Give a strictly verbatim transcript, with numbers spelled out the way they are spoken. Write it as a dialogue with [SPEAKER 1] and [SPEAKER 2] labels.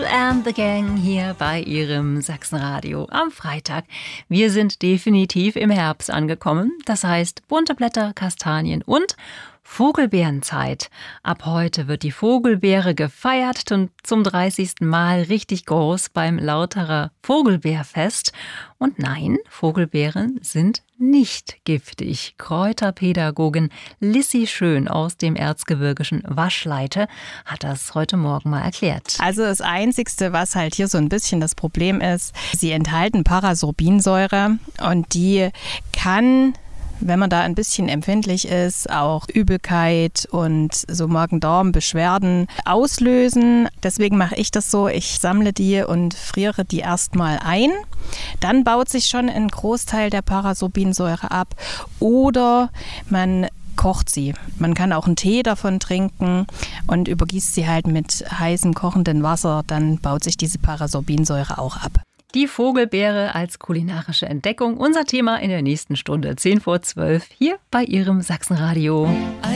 [SPEAKER 1] Kool and the Gang hier bei Ihrem Sachsenradio am Freitag. Wir sind definitiv im Herbst angekommen. Das heißt bunte Blätter, Kastanien und Vogelbeerenzeit. Ab heute wird die Vogelbeere gefeiert und zum dreißigsten Mal richtig groß beim Lauterer Vogelbeerfest. Und nein, Vogelbeeren sind nicht giftig. Kräuterpädagogin Lissi Schön aus dem erzgebirgischen Waschleite hat das heute Morgen mal erklärt.
[SPEAKER 2] Also das Einzigste, was halt hier so ein bisschen das Problem ist, sie enthalten Parasorbinsäure und die kann, wenn man da ein bisschen empfindlich ist, auch Übelkeit und so Magen-Darm-Beschwerden auslösen. Deswegen mache ich das so, ich sammle die und friere die erstmal ein. Dann baut sich schon ein Großteil der Parasorbinsäure ab oder man kocht sie. Man kann auch einen Tee davon trinken und übergießt sie halt mit heißem, kochenden Wasser. Dann baut sich diese Parasorbinsäure auch ab.
[SPEAKER 1] Die Vogelbeere als kulinarische Entdeckung. Unser Thema in der nächsten Stunde, zehn vor zwölf, hier bei Ihrem Sachsenradio.